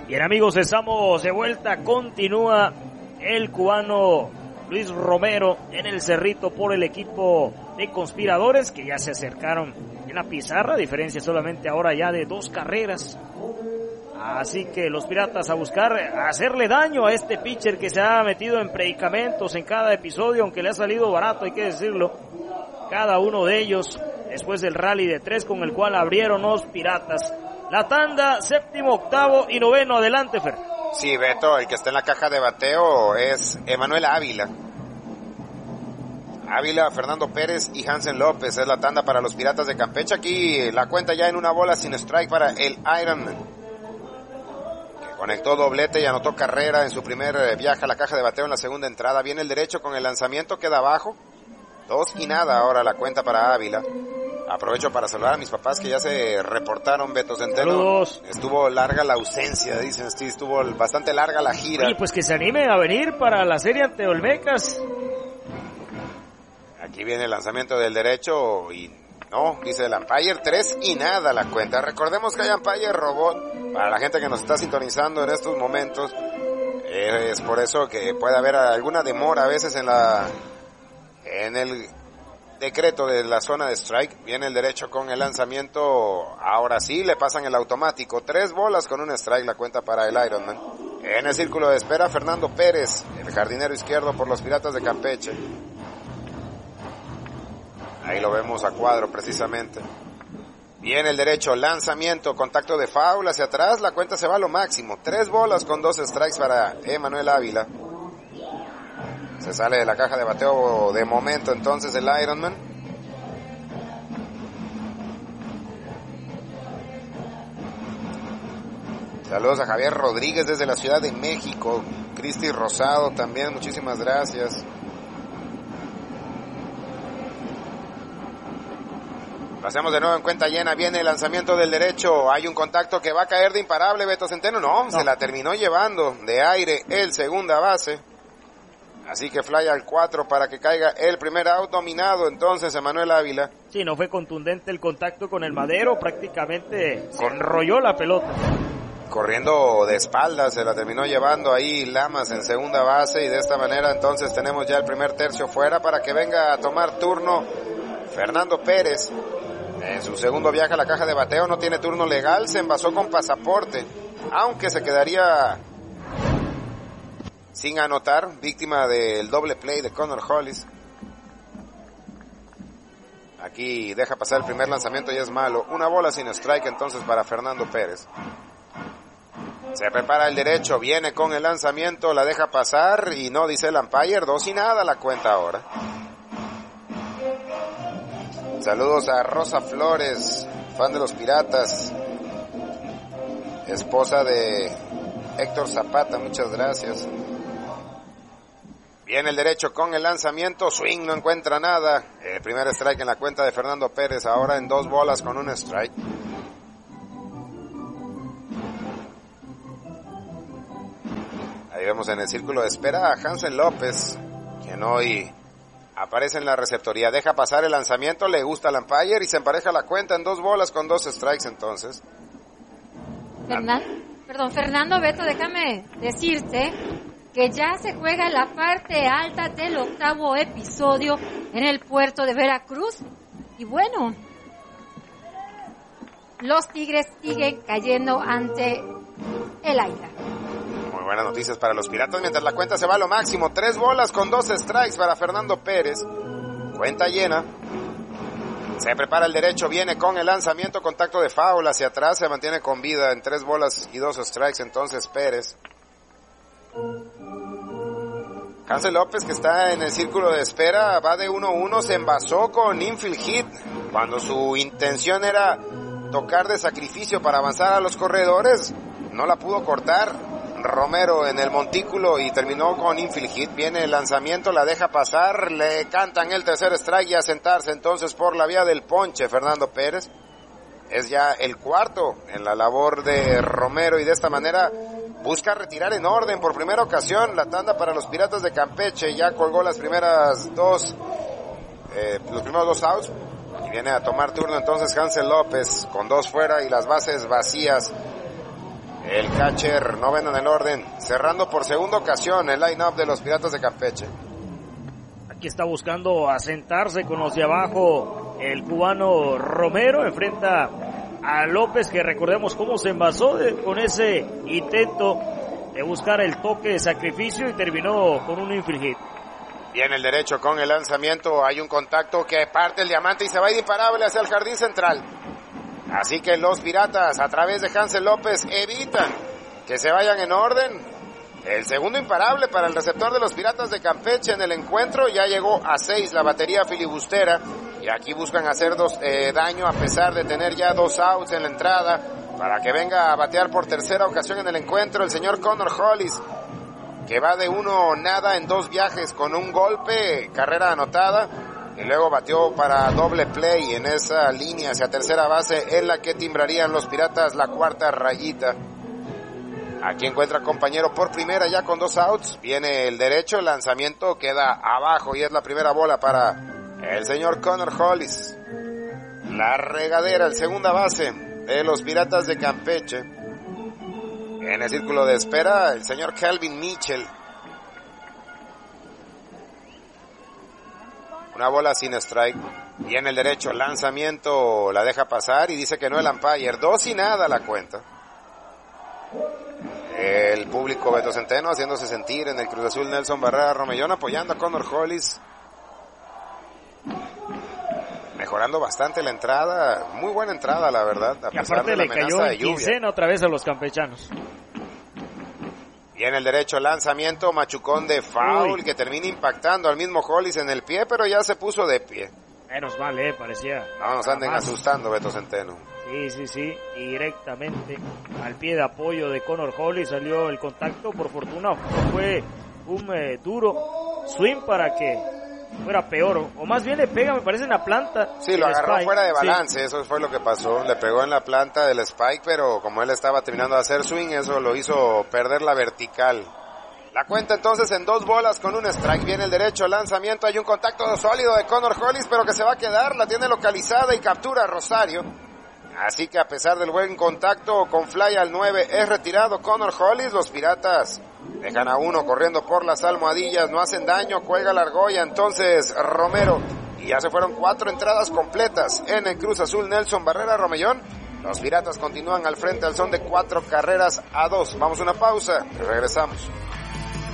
Bien amigos, estamos de vuelta, continúa el cubano Luis Romero en el Cerrito por el equipo de Conspiradores que ya se acercaron en la pizarra, a diferencia solamente ahora ya de 2 carreras. Así que los Piratas a buscar hacerle daño a este pitcher que se ha metido en predicamentos en cada episodio, aunque le ha salido barato, hay que decirlo, cada uno de ellos después del rally de 3 con el cual abrieron los Piratas. La tanda, 7º, 8º y 9º, adelante Fer. Sí, Beto, el que está en la caja de bateo es Emanuel Ávila. Fernando Pérez y Hansen López. Es la tanda para los Piratas de Campeche. Aquí la cuenta ya en 1 bola sin strike para el Ironman, que conectó doblete y anotó carrera en su primer viaje a la caja de bateo en la segunda entrada. Viene el derecho con el lanzamiento, queda abajo. 2-0 ahora la cuenta para Ávila. Aprovecho para saludar a mis papás que ya se reportaron, Beto Centeno. Saludos. Estuvo larga la ausencia, dicen, sí, estuvo bastante larga la gira. Y pues que se animen a venir para la serie ante Olmecas. Aquí viene el lanzamiento del derecho y no, dice el umpire, 3-0 la cuenta. Recordemos que hay umpire robot para la gente que nos está sintonizando en estos momentos. Es por eso que puede haber alguna demora a veces en el decreto de la zona de strike. Viene el derecho con el lanzamiento, ahora sí le pasan el automático. 3 bolas con un strike la cuenta para el Ironman. En el círculo de espera Fernando Pérez, el jardinero izquierdo por los Piratas de Campeche. Ahí lo vemos a cuadro precisamente. Viene el derecho, lanzamiento, contacto de foul hacia atrás, la cuenta se va a lo máximo. 3 bolas con 2 strikes para Emanuel Ávila. Se sale de la caja de bateo de momento entonces el Ironman. Saludos a Javier Rodríguez desde la Ciudad de México. Cristi Rosado también, muchísimas gracias. Lo hacemos de nuevo en cuenta llena. Viene el lanzamiento del derecho. Hay un contacto que va a caer de imparable, Beto Centeno. No, se la terminó llevando de aire el segunda base. Así que fly al 4 para que caiga el primer out. Dominado entonces Emanuel Ávila. Sí, no fue contundente el contacto con el madero, prácticamente se enrolló la pelota. Corriendo de espaldas, se la terminó llevando ahí Lamas en segunda base y de esta manera entonces tenemos ya el primer tercio fuera para que venga a tomar turno Fernando Pérez. En su segundo viaje a la caja de bateo no tiene turno legal, se envasó con pasaporte, aunque se quedaría sin anotar, víctima del doble play de Connor Hollis. Aquí deja pasar el primer lanzamiento y es malo. 1 bola sin strike entonces para Fernando Pérez. Se prepara el derecho, viene con el lanzamiento, la deja pasar y no, dice el umpire, 2-0 la cuenta ahora. Saludos a Rosa Flores, fan de los Piratas, esposa de Héctor Zapata, muchas gracias. Viene el derecho con el lanzamiento, swing, no encuentra nada. El primer strike en la cuenta de Fernando Pérez, ahora en 2 bolas con un strike. Ahí vemos en el círculo de espera a Hansen López, quien hoy aparece en la receptoría. Deja pasar el lanzamiento, le gusta al umpire y se empareja la cuenta en 2 bolas con 2 strikes entonces. Fernando, Beto, déjame decirte que ya se juega la parte alta del 8º episodio en el puerto de Veracruz. Y bueno, los Tigres siguen cayendo ante el Águila. Muy buenas noticias para los Piratas, mientras la cuenta se va a lo máximo. 3 bolas con 2 strikes para Fernando Pérez. Cuenta llena. Se prepara el derecho, viene con el lanzamiento, contacto de foul hacia atrás, se mantiene con vida en 3 bolas y 2 strikes entonces Pérez. Hansen López, que está en el círculo de espera, va de 1-1, se envasó con infield hit, cuando su intención era tocar de sacrificio para avanzar a los corredores, no la pudo cortar Romero en el montículo y terminó con infield hit. Viene el lanzamiento, la deja pasar, le cantan el tercer strike y a sentarse entonces por la vía del ponche Fernando Pérez. Es ya el 4 en la labor de Romero y de esta manera busca retirar en orden por primera ocasión la tanda para los Piratas de Campeche. Ya colgó los primeros 2 outs y viene a tomar turno entonces Hansen López con 2 fuera y las bases vacías el catcher, noveno en el orden, cerrando por segunda ocasión el line-up de los Piratas de Campeche. Aquí está buscando asentarse con los de abajo el cubano Romero, enfrenta a López, que recordemos cómo se envasó con ese intento de buscar el toque de sacrificio y terminó con un infield hit. Viene el derecho con el lanzamiento, hay un contacto que parte el diamante y se va a ir imparable hacia el jardín central. Así que los Piratas, a través de Hansel López, evitan que se vayan en orden. El segundo imparable para el receptor de los Piratas de Campeche en el encuentro. Ya llegó a 6 la batería filibustera. Y aquí buscan hacer daño a pesar de tener ya 2 outs en la entrada. Para que venga a batear por tercera ocasión en el encuentro el señor Connor Hollis, que va de 1-0 en 2 viajes con un golpe, carrera anotada. Y luego batió para doble play en esa línea hacia tercera base, en la que timbrarían los Piratas la cuarta rayita. Aquí encuentra compañero por primera ya con 2 outs. Viene el derecho, el lanzamiento queda abajo y es la primera bola para el señor Connor Hollis. La regadera, el segunda base de los Piratas de Campeche. En el círculo de espera, el señor Calvin Mitchell. Una bola sin strike. Viene el derecho, el lanzamiento la deja pasar y dice que no el umpire. 2-0 la cuenta. El público vetocenteno haciéndose sentir en el Cruz Azul Nelson Barrera Romellón, apoyando a Connor Hollis. Mejorando bastante la entrada, muy buena entrada la verdad, a pesar de la amenaza de lluvia. Quincena otra vez a los campechanos. Viene el derecho, lanzamiento, machucón de foul que termina impactando al mismo Hollis en el pie, pero ya se puso de pie. Menos mal, parecía. No nos anden asustando, Beto Centeno. Sí, directamente al pie de apoyo de Connor Hollis salió el contacto. Por fortuna no fue un duro swing para que fuera peor, o más bien le pega, me parece, en la planta. Sí, lo agarró fuera de balance, sí. Eso fue lo que pasó, le pegó en la planta del spike, pero como él estaba terminando de hacer swing, eso lo hizo perder la vertical. La cuenta entonces en 2 bolas con un strike. Viene el derecho, lanzamiento, hay un contacto sólido de Connor Hollis, pero que se va a quedar, la tiene localizada y captura a Rosario. Así que a pesar del buen contacto con fly al 9, es retirado Connor Hollis. Los Piratas dejan a 1 corriendo por las almohadillas, no hacen daño, cuelga la argolla entonces Romero. Y ya se fueron 4 entradas completas en el Cruz Azul Nelson Barrera Romellón. Los Piratas continúan al frente al son de 4 carreras a 2. Vamos a una pausa y regresamos.